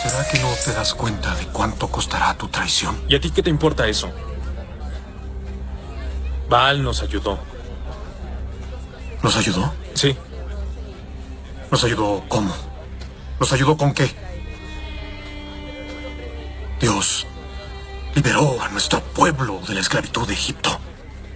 ¿Será que no te das cuenta de cuánto costará tu traición? ¿Y a ti qué te importa eso? Baal nos ayudó. ¿Nos ayudó? Sí. ¿Nos ayudó cómo? ¿Nos ayudó con qué? Dios liberó a nuestro pueblo de la esclavitud de Egipto.